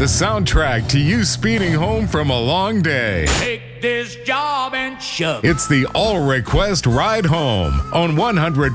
the soundtrack to you speeding home from a long day. Take this job and shove it. It's the All Request Ride Home on 100.